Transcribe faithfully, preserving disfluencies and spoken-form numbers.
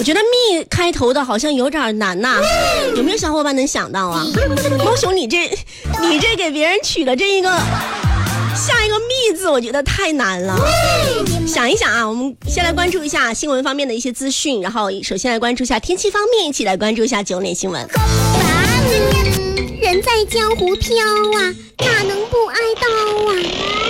我觉得蜜开头的好像有点难呐、啊，有没有小伙伴能想到啊？猫熊，你这你这给别人取的这一个下一个蜜字，我觉得太难了。想一想啊，我们先来关注一下新闻方面的一些资讯，然后首先来关注一下天气方面，一起来关注一下九点新闻。 人在江湖飘啊，哪能不挨刀啊？